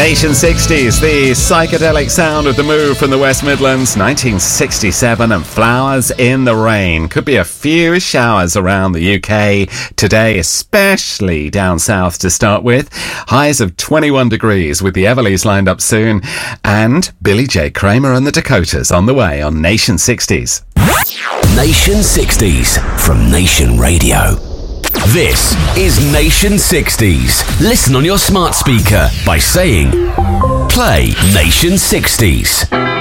Nation 60s, the psychedelic sound of the move from the West Midlands, 1967, and Flowers in the Rain. Could be a few showers around the UK today, especially down south to start with. Highs of 21 degrees with the Everleys lined up soon, and Billy J. Kramer and the Dakotas on the way on Nation 60s. Nation 60s from Nation Radio. This is Nation 60s. Listen on your smart speaker by saying, play Nation 60s.